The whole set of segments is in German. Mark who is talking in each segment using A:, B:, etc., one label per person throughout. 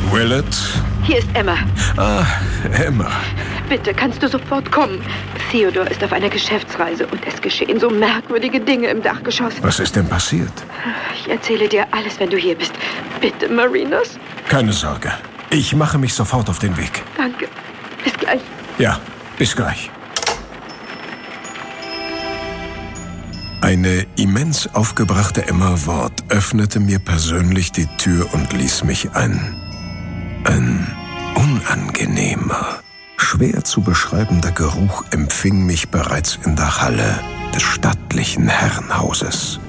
A: Willett?
B: Hier ist Emma.
A: Ah, Emma.
B: Bitte, kannst du sofort kommen? Theodore ist auf einer Geschäftsreise und es geschehen so merkwürdige Dinge im Dachgeschoss.
A: Was ist denn passiert?
B: Ich erzähle dir alles, wenn du hier bist. Bitte, Marinos?
A: Keine Sorge. Ich mache mich sofort auf den Weg.
B: Danke. Bis gleich.
A: Ja, bis gleich. Eine immens aufgebrachte Emma Ward öffnete mir persönlich die Tür und ließ mich ein. Ein unangenehmer, schwer zu beschreibender Geruch empfing mich bereits in der Halle des stattlichen Herrenhauses.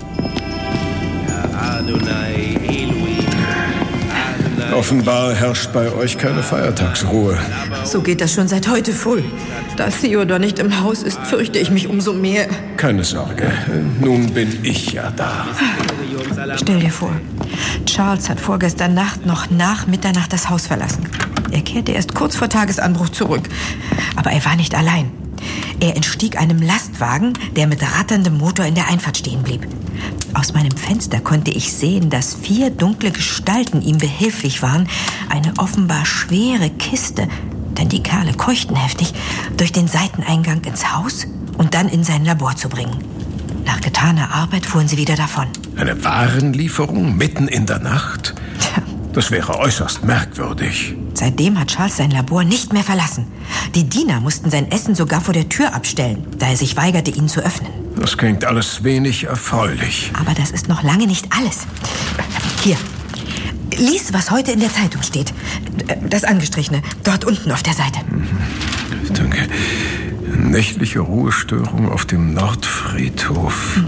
A: Offenbar herrscht bei euch keine Feiertagsruhe.
C: So geht das schon seit heute früh. Da Theodore nicht im Haus ist, fürchte ich mich umso mehr.
A: Keine Sorge, nun bin ich ja da.
C: Stell dir vor, Charles hat vorgestern Nacht noch nach Mitternacht das Haus verlassen. Er kehrte erst kurz vor Tagesanbruch zurück. Aber er war nicht allein. Er entstieg einem Lastwagen, der mit ratterndem Motor in der Einfahrt stehen blieb. Aus meinem Fenster konnte ich sehen, dass 4 dunkle Gestalten ihm behilflich waren, eine offenbar schwere Kiste, denn die Kerle keuchten heftig, durch den Seiteneingang ins Haus und dann in sein Labor zu bringen. Nach getaner Arbeit fuhren sie wieder davon.
A: Eine Warenlieferung mitten in der Nacht? Das wäre äußerst merkwürdig.
C: Seitdem hat Charles sein Labor nicht mehr verlassen. Die Diener mussten sein Essen sogar vor der Tür abstellen, da er sich weigerte, ihn zu öffnen.
A: Das klingt alles wenig erfreulich.
C: Aber das ist noch lange nicht alles. Hier, lies, was heute in der Zeitung steht. Das Angestrichene, dort unten auf der Seite.
A: Danke. Nächtliche Ruhestörung auf dem Nordfriedhof.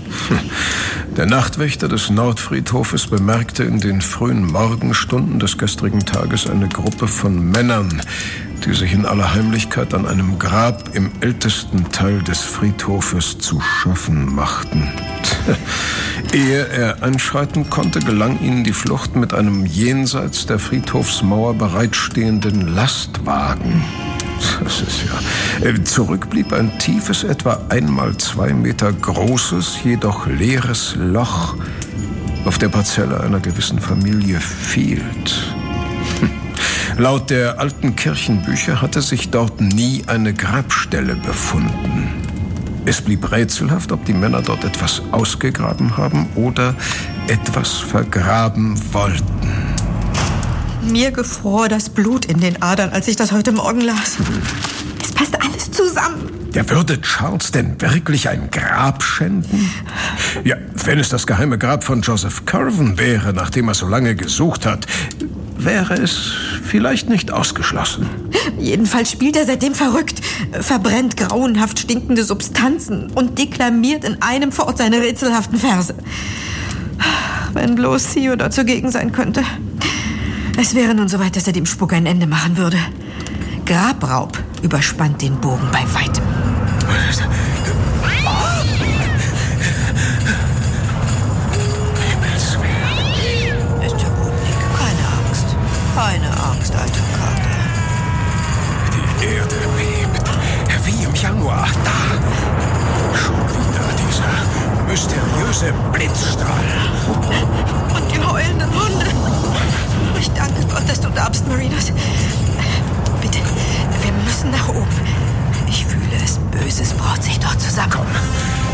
A: Der Nachtwächter des Nordfriedhofes bemerkte in den frühen Morgenstunden des gestrigen Tages eine Gruppe von Männern, die sich in aller Heimlichkeit an einem Grab im ältesten Teil des Friedhofes zu schaffen machten. Ehe er einschreiten konnte, gelang ihnen die Flucht mit einem jenseits der Friedhofsmauer bereitstehenden Lastwagen. Das ist ja... Zurück blieb ein tiefes, etwa 1 mal 2 Meter großes, jedoch leeres Loch auf der Parzelle einer gewissen Familie Field. Laut der alten Kirchenbücher hatte sich dort nie eine Grabstelle befunden. Es blieb rätselhaft, ob die Männer dort etwas ausgegraben haben oder etwas vergraben wollten.
C: Mir gefror das Blut in den Adern, als ich das heute Morgen las. Es passt alles zusammen.
A: Ja, würde Charles denn wirklich ein Grab schänden? Ja, wenn es das geheime Grab von Joseph Curwen wäre, nach dem er so lange gesucht hat, wäre es vielleicht nicht ausgeschlossen.
C: Jedenfalls spielt er seitdem verrückt, verbrennt grauenhaft stinkende Substanzen und deklamiert in einem fort seine rätselhaften Verse. Wenn bloß Theodore zugegen sein könnte. Es wäre nun soweit, dass er dem Spuk ein Ende machen würde. Grabraub überspannt den Bogen bei weitem. Ist ja gut, Nick. Keine Angst. Keine Angst, alter Kater.
A: Die Erde bebt. Wie im Januar. Da. Schon wieder dieser mysteriöse Blitzstrahl.
C: Und die heulenden Hunde. Ich danke Gott, dass du da bist, Marinos. Bitte, wir müssen nach oben. Ich fühle es. Böses braut sich dort zusammen.
A: Komm.